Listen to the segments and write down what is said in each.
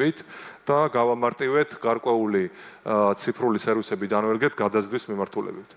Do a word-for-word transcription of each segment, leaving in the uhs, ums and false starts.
მიღებით და გავამარტივეთ გარკვეული ციფრული სერვისები დანვერგეთ გადაზიდვის მიმართულებით.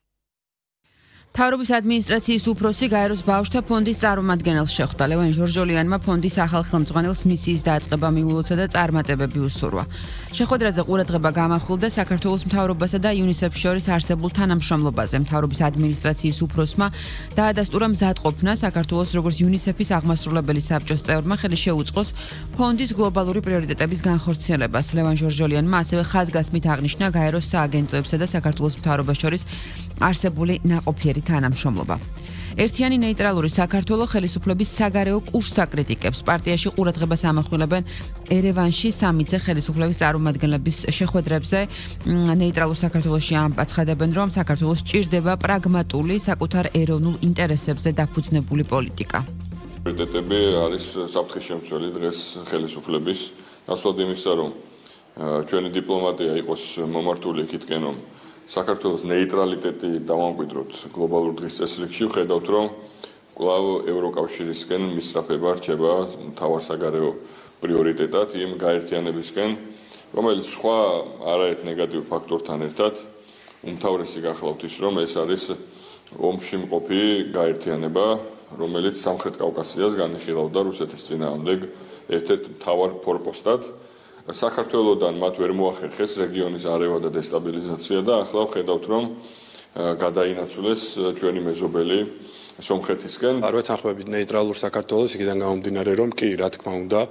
მთავრობის ადმინისტრაციის უფროსი გაეროს ბავშვთა ფონდის წარმომადგენელს შეხვდა. ლევან ჟორჟოლიანმა ფონდის ახალ ხელმძღვანელს მისიის დაწყება მიულოცა და წარმატებები უსურვა. შეხვედრაზე ყურადღება გამახვილდა საქართველოს მთავრობასა და იუნისეფს შორის არსებულ თანამშრომლობაზე. მთავრობის ადმინისტრაციის უფროსმა დაადასტურა მზადყოფნა საქართველოს როგორც იუნისეფის აღმასრულებელი საბჭოს წევრმა ხელი შეუწყოს ფონდის გლობალური პრიორიტეტების განხორციელებას. ლევან ჟორჟოლიანმა ასევე ხაზგასმით აღნიშნა გაეროს სააგენტოებსა და საქართველოს მთავრობას შორის არსებული ნაყოფიერი თანამშრომლობა. ერთიანი ნეიტრალური საქართველო ხელისუფლების საგარეო კურსს აკრიტიკებს. პარტიაში ყურადღებას ამახვილებენ ერევანში სამი-ძე ხელისუფლების წარმომადგენლების შეხვედრებზე. ნეიტრალურ საქართველოში ამაცხადებენ, რომ საქართველოს სჭირდება პრაგმატული, საკუთარ ეროვნულ ინტერესებზე დაფუძნებული პოლიტიკა. პრიორიტეტები არის საფრთხის შემცველი დღეს ხელისუფლების, ნაცვლად იმისა, რომ ჩვენი დიპლომატია იყოს მომართული იქითკენ, რომ საქართველოს ნეიტრალიტეტი დავამკვიდროთ გლობალურ დღის წესრიგში, ვხედავთ, რომ კვლავ ევროკავშირისკენ მისწრაფება რჩება მთავარ საგარეო პრიორიტეტად იმ გაერთიანებისკენ, რომელიც სხვა არაერთ ნეგატიურ ფაქტორთან ერთად უმთავრესი გახლავთ ის, რომ ეს არის ომში მყოფი გაერთიანება, რომელიც სამხრეთ კავკასიას განიხილავდა რუსეთის წინააღმდეგ ერთ-ერთ მთავარ ფორპოსტად. საქართველოსთან მათ ვერ მოახერხეს რეგიონის არევა და დესტაბილიზაცია და ახლა ვხედავთ, რომ გადაინაცვლეს ჩვენი მეზობელი სომხეთისკენ. არ ვეთანხმებით ნეიტრალურ საქართველოს, იქიდან გამომდინარე, რომ კი, რა თქმა უნდა,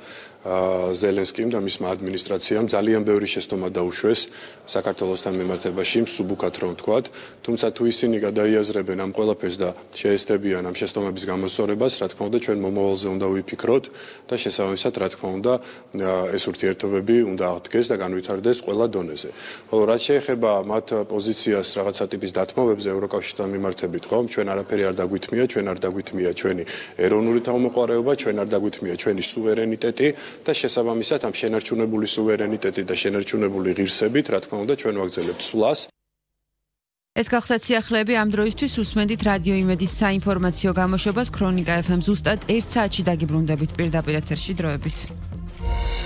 ზელენსკიმ და მისმა ადმინისტრაციამ ძალიან ბევრი შეცდომა დაუშვეს საქართველოსთან მიმართებაში, მსუბუქად რომ ვთქვათ, თუმცა თუ ისინი გადაიაზრებენ ამ ყველაფერს და შეესწებიან ამ შეცდომების გამოსწორებას, რა თქმა უნდა, ჩვენ მომავალზე უნდა ვიფიქროთ და შესაბამისად, რა თქმა უნდა, ეს ურთიერთობები უნდა აღდგეს და განვითარდეს ყველა დონეზე. ხოლო რაც შეეხება მათ პოზიციას რაღაცა ტიპის დათმობებზე ევროკავშირთან მიმართებით, ხომ, ჩვენ არაფერი არ დაგვითმია, ჩვენ არ დაგვითმია ჩვენი ეროვნული თავმოყარეობა, ჩვენ არ დაგვითმია ჩვენი სუვერენიტეტი და შესაბამისად ამ შენარჩუნებული სუვერენიტეტი და შენარჩუნებული ღირსებით, რა თქმა უნდა, ჩვენ ვაგრძელებთ სვლას. ეს გახლდათ სიახლეები ამ დროისთვის უსმენდით რადიო იმედის საინფორმაციო გამოშვებას ქრონიკა ეფ ემ ზუსტად ერთ საათში დაგიბრუნდებით პირდაპირ ეთერში დროებით.